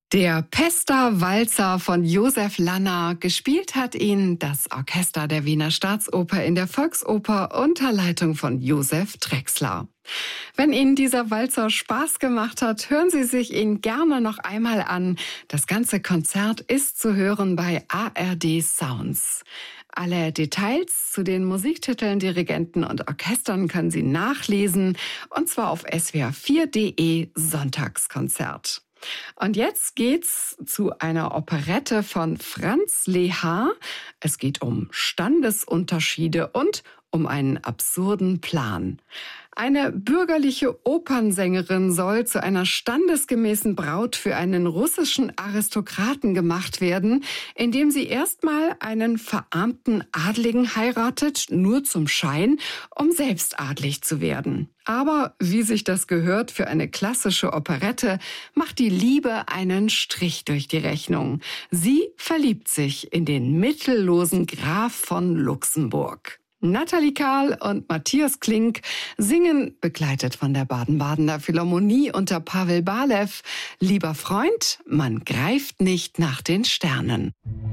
Der Pester-Walzer von Josef Lanner, gespielt hat ihn das Orchester der Wiener Staatsoper in der Volksoper unter Leitung von Josef Drechsler. Wenn Ihnen dieser Walzer Spaß gemacht hat, hören Sie sich ihn gerne noch einmal an. Das ganze Konzert ist zu hören bei ARD Sounds. Alle Details zu den Musiktiteln, Dirigenten und Orchestern können Sie nachlesen, und zwar auf swr4.de Sonntagskonzert. Und jetzt geht's zu einer Operette von Franz Lehár. Es geht um Standesunterschiede und um einen absurden Plan. Eine bürgerliche Opernsängerin soll zu einer standesgemäßen Braut für einen russischen Aristokraten gemacht werden, indem sie erstmal einen verarmten Adligen heiratet, nur zum Schein, um selbst adlig zu werden. Aber wie sich das gehört für eine klassische Operette, macht die Liebe einen Strich durch die Rechnung. Sie verliebt sich in den mittellosen Graf von Luxemburg. Nathalie Kahl und Matthias Klink singen, begleitet von der Baden-Badener Philharmonie unter Pavel Balew, Lieber Freund, man greift nicht nach den Sternen.